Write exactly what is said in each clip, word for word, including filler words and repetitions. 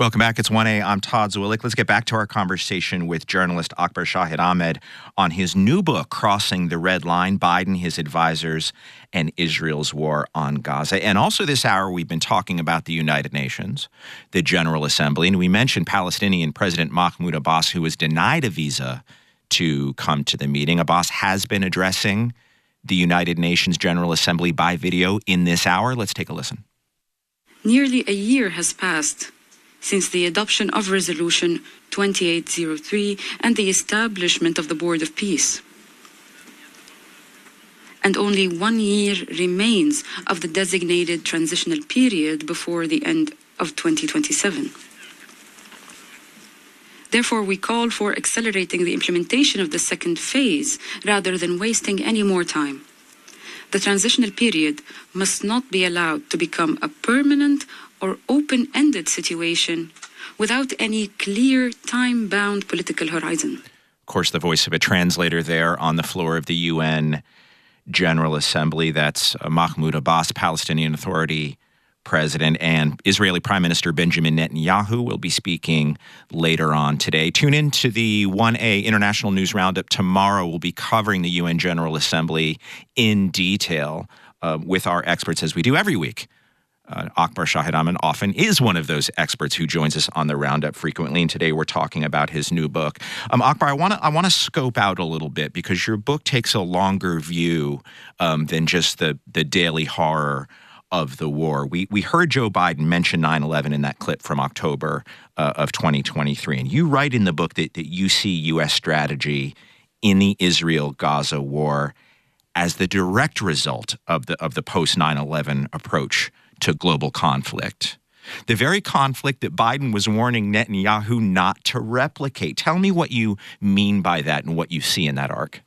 Welcome back. It's one A. I'm Todd Zwillich. Let's get back to our conversation with journalist Akbar Shahid Ahmed on his new book, Crossing the Red Line, Biden, His Advisors, and Israel's War on Gaza. And also this hour, we've been talking about the United Nations, the General Assembly, and we mentioned Palestinian President Mahmoud Abbas, who was denied a visa to come to the meeting. Abbas has been addressing the United Nations General Assembly by video in this hour. Let's take a listen. Nearly a year has passed since the adoption of Resolution twenty-eight oh three and the establishment of the Board of Peace. And only one year remains of the designated transitional period before the end of twenty twenty-seven. Therefore, we call for accelerating the implementation of the second phase rather than wasting any more time. The transitional period must not be allowed to become a permanent or open-ended situation without any clear time-bound political horizon. Of course, the voice of a translator there on the floor of the U N General Assembly. That's uh, Mahmoud Abbas, Palestinian Authority president, and Israeli Prime Minister Benjamin Netanyahu will be speaking later on today. Tune in to the one A International News Roundup tomorrow. We'll be covering the U N General Assembly in detail uh, with our experts, as we do every week. Uh, Akbar Shahid Ahmed often is one of those experts who joins us on the Roundup frequently, and today we're talking about his new book. Um, Akbar, I want to I want to scope out a little bit because your book takes a longer view um, than just the the daily horror of the war. We we heard Joe Biden mention nine eleven in that clip from October uh, of twenty twenty-three, and you write in the book that, that you see U S strategy in the Israel-Gaza war as the direct result of the of the post nine eleven approach to global conflict. The very conflict that Biden was warning Netanyahu not to replicate. Tell me what you mean by that and what you see in that arc.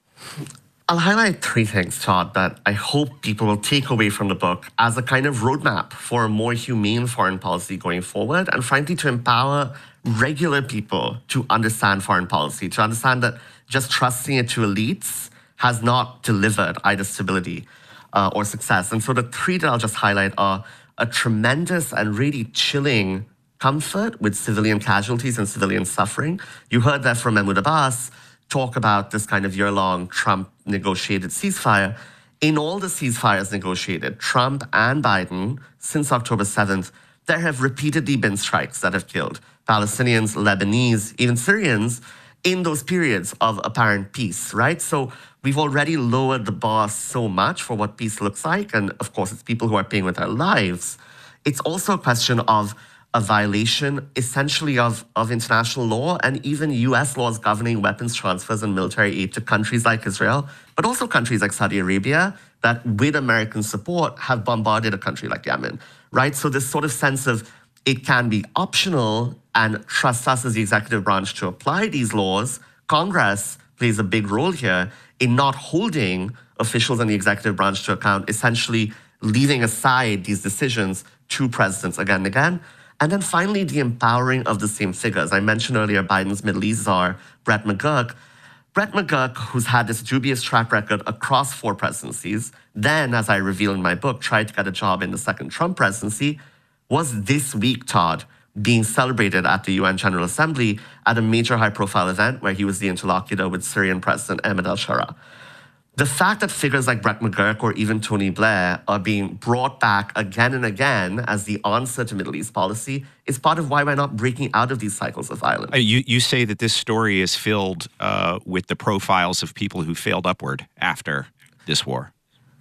I'll highlight three things, Todd, that I hope people will take away from the book as a kind of roadmap for a more humane foreign policy going forward, and frankly, to empower regular people to understand foreign policy, to understand that just trusting it to elites has not delivered either stability uh, or success. And so the three that I'll just highlight are a tremendous and really chilling comfort with civilian casualties and civilian suffering. You heard that from Mahmoud Abbas talk about this kind of year-long Trump-negotiated ceasefire. In all the ceasefires negotiated, Trump and Biden, since October seventh, there have repeatedly been strikes that have killed Palestinians, Lebanese, even Syrians in those periods of apparent peace, right? So we've already lowered the bar so much for what peace looks like. And of course, it's people who are paying with their lives. It's also a question of a violation essentially of, of international law and even U S laws governing weapons transfers and military aid to countries like Israel, but also countries like Saudi Arabia that, with American support, have bombarded a country like Yemen, right? So this sort of sense of it can be optional and trust us as the executive branch to apply these laws. Congress plays a big role here in not holding officials in the executive branch to account, essentially leaving aside these decisions to presidents again and again. And then finally, the empowering of the same figures. I mentioned earlier Biden's Middle East czar, Brett McGurk. Brett McGurk, who's had this dubious track record across four presidencies, then, as I reveal in my book, tried to get a job in the second Trump presidency, was this week, Todd, being celebrated at the U N General Assembly at a major high-profile event where he was the interlocutor with Syrian President Ahmed al-Shara. The fact that figures like Brett McGurk or even Tony Blair are being brought back again and again as the answer to Middle East policy is part of why we're not breaking out of these cycles of violence. You, you say that this story is filled uh, with the profiles of people who failed upward after this war.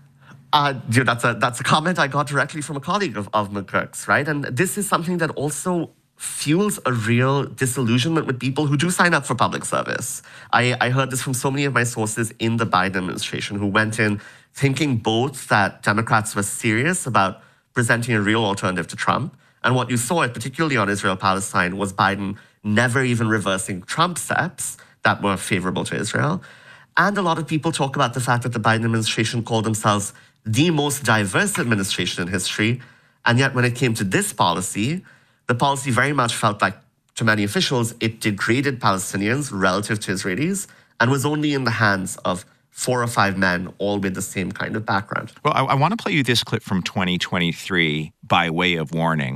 Uh, you know, that's a that's a comment I got directly from a colleague of, of McGurk's, right? And this is something that also fuels a real disillusionment with people who do sign up for public service. I, I heard this from so many of my sources in the Biden administration who went in thinking both that Democrats were serious about presenting a real alternative to Trump, and what you saw, particularly on Israel-Palestine, was Biden never even reversing Trump steps that were favorable to Israel. And a lot of people talk about the fact that the Biden administration called themselves the most diverse administration in history, and yet when it came to this policy, the policy very much felt like, to many officials, it degraded Palestinians relative to Israelis and was only in the hands of four or five men, all with the same kind of background. Well, I, I want to play you this clip from twenty twenty-three by way of warning.